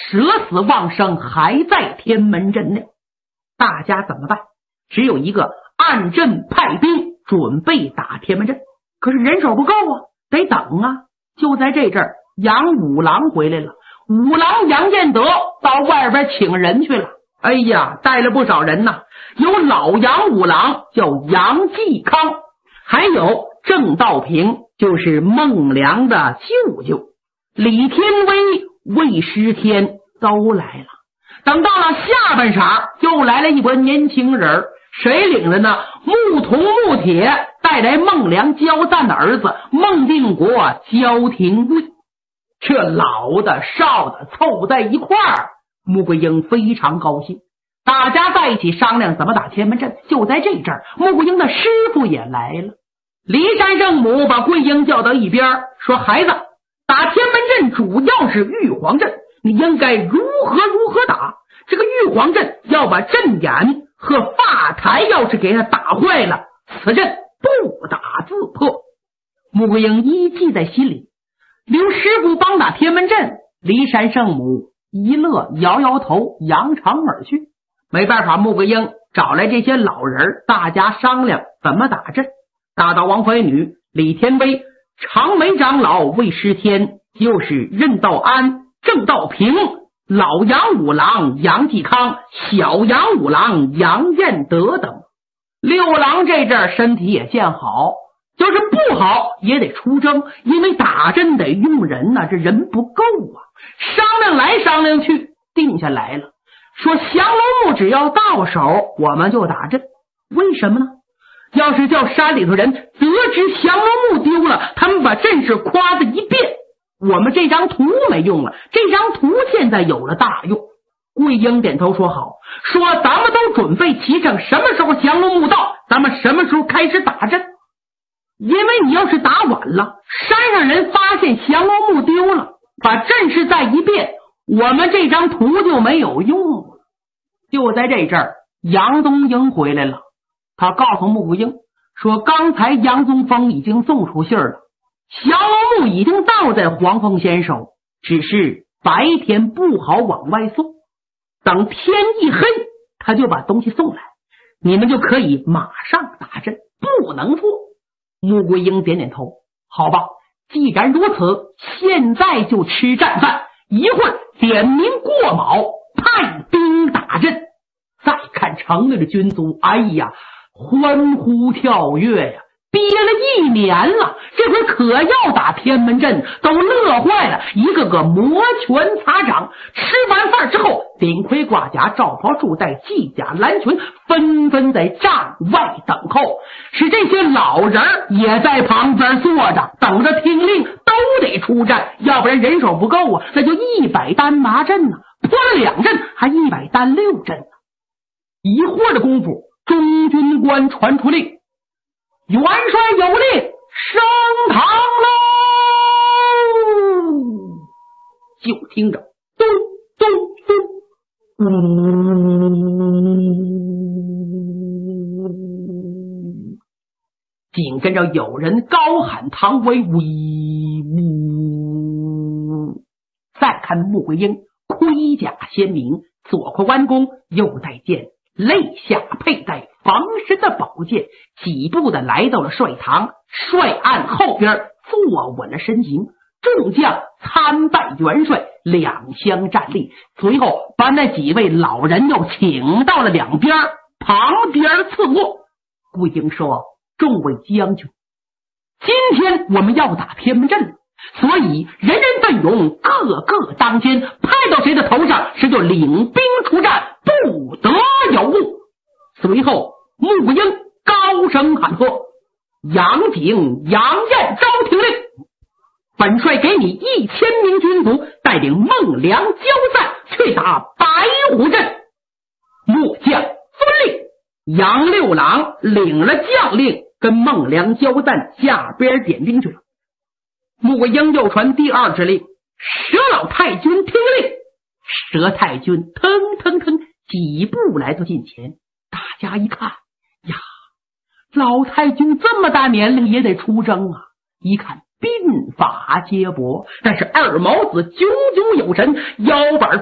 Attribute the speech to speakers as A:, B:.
A: 舍死忘生还在天门阵内。大家怎么办？只有一个，按阵派兵准备打天门阵。可是人手不够啊，得等啊。就在这阵儿，杨五郎回来了。五郎杨建德到外边请人去了。哎呀，带了不少人呐，有老杨五郎叫杨继康，还有郑道平，就是孟良的舅舅，李天威、魏师天都来了。等到了下半晌，又来了一波年轻人，谁领的呢？穆同、穆铁带来孟良焦赞的儿子孟定国、焦廷贵。这老的少的凑在一块儿，穆桂英非常高兴。大家在一起商量怎么打天门阵。就在这阵儿，穆桂英的师傅也来了。骊山圣母把桂英叫到一边，说：“孩子，打天门阵主要是玉皇阵，你应该如何打。这个玉皇阵要把阵眼和发台要是给他打坏了，此阵不打自破。”穆桂英一记在心里。刘师傅帮打天门阵，骊山圣母一乐，摇摇头，扬长而去。没办法，穆桂英找来这些老人，大家商量怎么打阵。大道王怀女、李天威、长眉长老魏师天，就是任道安、郑道平、老杨五郎杨继康、小杨五郎杨彦德等。六郎这阵儿身体也见好，就是不好也得出征，因为打阵得用人呐，这人不够啊。商量来商量去，定下来了，说降龙木只要到手，我们就打阵。为什么呢？要是叫山里头人得知降龙木丢了，他们把阵势夸的一遍，我们这张图没用了，这张图现在有了大用。桂英点头说好，说咱们都准备齐整，什么时候降龙木到，咱们什么时候开始打阵。因为你要是打晚了，山上人发现降龙木丢了，把阵势再一变，我们这张图就没有用了。就在这阵儿，杨宗英回来了，他告诉穆桂英说，刚才杨宗峰已经送出信了，降龙木已经到在黄凤仙手，只是白天不好往外送，等天一黑他就把东西送来，你们就可以马上打阵，不能错。穆桂英点点头，好吧，既然如此，现在就吃战饭，一会儿点名过卯，派兵打阵。再看城里的军卒，哎呀，欢呼跳跃呀，憋了一年了，这回可要打天门阵，都乐坏了，一个个摩拳擦掌。吃完饭之后，顶盔挂甲，罩袍束带，系甲蓝裙，纷纷在帐外等候。是这些老人也在旁边坐着，等着听令，都得出战，要不然人手不够啊，那就100单麻阵啊，破了2阵还100单6阵呢。一会儿的功夫，中军官传出令，元帅有令，升堂喽！就听着咚咚咚，紧跟着有人高喊唐威威武。再看穆桂英，盔甲鲜明，左胯弯弓，右带剑，肋下佩戴防身的宝剑，几步的来到了帅堂，帅案后边坐稳了身形，众将参拜元帅，两相站立，随后把那几位老人又请到了两边旁边伺候。桂英说，众位将军，今天我们要打天门阵了，所以人人奋勇，个个当先，派到谁的头上，谁就领兵出战，不得有误。随后穆桂英高声喊喝，杨景、杨彦、招听令，本帅给你1000名军卒，带领孟良、焦赞去打白虎阵。末将遵令。杨六郎领了将令，跟孟良、焦赞下边点兵去了。穆桂英又传第二指令，佘老太君听令。佘太君腾腾腾几步来到近前，大家一看呀，老太君这么大年龄也得出征啊！一看鬓发皆薄，但是二毛子炯炯有神，腰板